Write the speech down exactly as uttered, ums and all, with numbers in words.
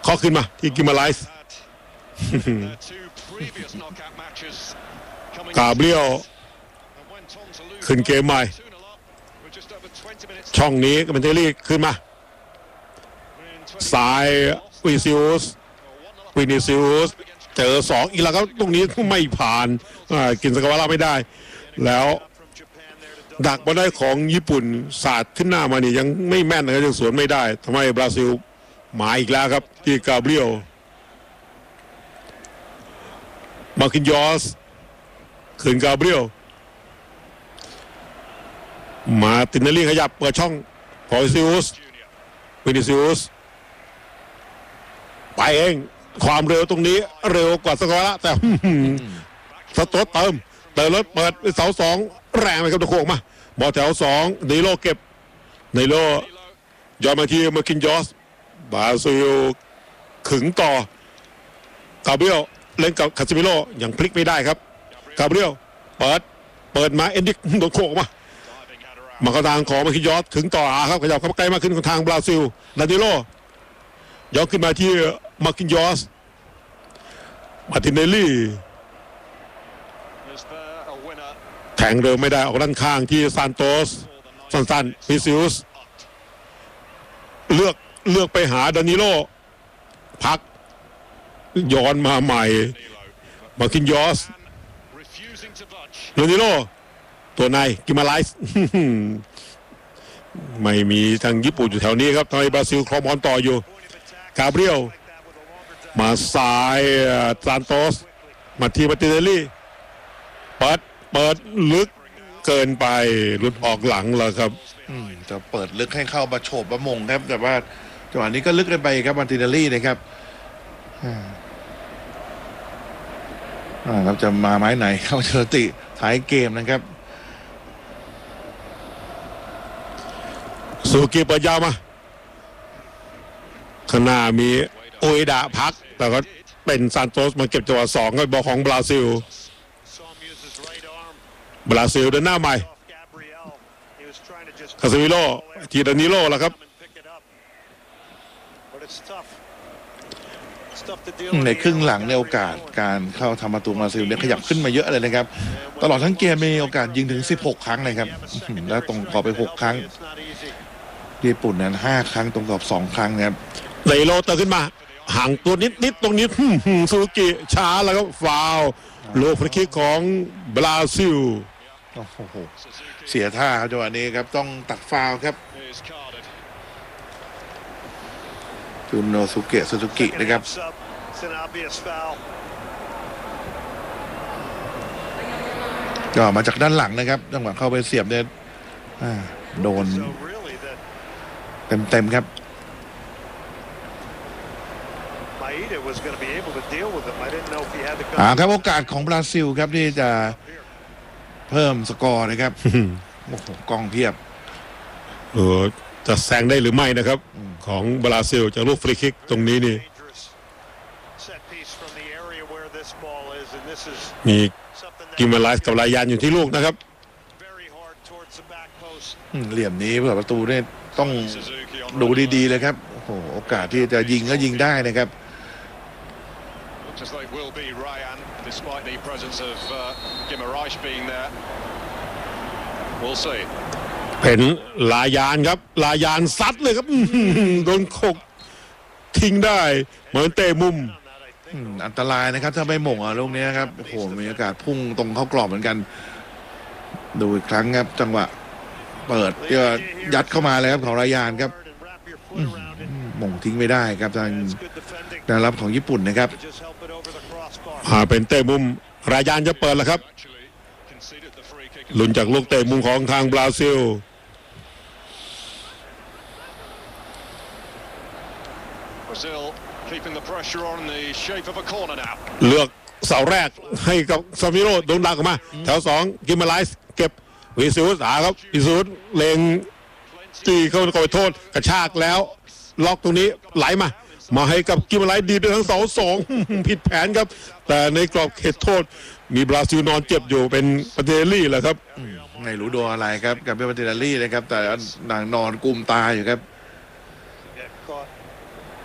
ข้อขึ้นมาที่กิมาไลส์กาเบรียลขึ้นเกมใหม่ช่องนี้ก็เป็นเทลี่ขึ้นมาสายวินิซิอุสวินิซิอุสเจอสองอีกแล้วครับตรงนี้ไม่ผ่านกินสกาวาร่าไม่ได้แล้วดักบอลได้ของญี่ปุ่นสาดขึ้นหน้ามานี่ยังไม่แม่นนะครับยังสวนไม่ได้ทำให้บราซิลมาอีกแล้วครับที่กาเบรียลมาคินยอสขึ้นกาเบรียลมาตินาลีขยับเปิดช่องพอซิอุสวินิซิอุสไปเองความเร็วตรงนี้เร็วกว่าสกอร์ละแต่สต๊อตเติมเติมรถเปิดเสาสองแรงไปครับตะโขกมาบอลแถวสองเนโลเก็บเนโลยอมมาที่มาคินยอสบราซิลขึงต่อกาเบรียลเล่นกับคาซิมิโลยังพลิกไม่ได้ครับกาเบรียลเปิดเปิดมาเอ็นดิกโดนโขกมามาเข้าทางของมาคินยอสขึงต่ออาครับขยับเข้าใกล้มากขึ้นของทางบราซิลดานิโลย้อนขึ้นมาที่มาคินยอสมาตินเนลลี่แทงเร็วไม่ได้ออกด้านข้างที่ซานโตสสั้นๆวิซิอุสเลือกเลือกไปหาดานิโลพักย้อนมาใหม่มาคินยอสดานิโลตัวในกิมาไลส์ไม่มีทางญี่ปุ่นอยู่แถวนี้ครับทางบราซิลครองบอลต่ออยู่กาเบรียลมาซ้ายซานโตสมาที่มาติเนลลี่เปิดเปิดลึกเกินไปหลุดออกหลังแล้วครับจะเปิดลึกให้เข้ามาโฉบประมงครับแต่ว่าจังหวะนี้ก็ลึกเกินไปครับมาติเนลลี่นะครับอ่าครับจะมาไม้ไหนเข้าเชอติท้ายเกมนะครับซูกิเปิดยาวมาข้างหน้ามีโอเอดะพักแต่ก็เป็นซานโตสมาเก็บจังหวะสองก็บอลของบราซิลบราซิลเดินหน้าใหม่คาซิมิโลทีดานิโลแล้วครับในครึ่งหลังในโอกาสการเข้าทำประตูบราซิลเนี่ยขยับขึ้นมาเยอะเลยนะครับตลอดทั้งเกมมีโอกาสยิงถึงสิบหกครั้งเลยครับแล้วตรงกรอบไปหกครั้งญี่ปุ่นนั้นห้าครั้งตรงกรอบสองครั้งนะครับไนโรเติมขึ้นมาห่างตัวนิดนิดตรงนี้ซูกิช้าแล้วก็ฟาวโลฟรีคิกของบราซิลโอ้โหเสียท่าครับจังหวะนี้ครับต้องตัดฟาวครับจุนโนสุเกะซูซูกินะครับก็มาจากด้านหลังนะครับจังหวะเข้าไปเสียบเนี่ยโดนเต็มๆครับอ่าครับโอกาสของบราซิลครับที่จะเพิ่มสกอร์นะครับโอ้โหกองเพียบเออจะแซงได้หรือไม่นะครับของบราซิลจากลูกฟรีคิกตรงนี้นี่มีกิมาไลส์กับลายานอยู่ที่ลูกนะครับเหลี่ยมนี้เผื่อประตูเนี่ยต้องดูดีๆเลยครับโอ้โหโอกาสที่จะยิงก็ยิงได้นะครับเป็นลายานครับลายานซัดเลยครับโดนขกทิ้งได้เหมือนเตะมุมอันตรายนะครับถ้าไม่หม่งอ่ะลูกนี้ครับโอ้โหมีโอกาสพุ่งตรงเข้ากรอบเหมือนกันดูอีกครั้งครับจังหวะเปิดก็ยัดเข้ามาเลยครับของรายานครับหม่งทิ้งไม่ได้ครับทางแนวรับของญี่ปุ่นนะครับหาเป็นเตะมุมรายานจะเปิดแล้วครับลุ้นจากลูกเตะมุมของทางบราซิลเลือกเสาแรกให้กับซามิโร่โดนดักออกมาแถวสองกิมาไลส์เก็บวิซิอุสหาครับวิซิอุสเลงตีเข้าไปโทษกระชากแล้วล็อกตรงนี้ไหลมามาให้กับกิมาไลส์ดีไปทั้งเสาสองผิดแผนครับแต่ในกรอบเขตโทษมีบราซิลนอนเจ็บอยู่เป็นปาเตลี่แหละครับไม่รู้โดนอะไรครับกับเป็นปาเตลี่นะครับแต่นางนอนกุมตาอยู่ครับ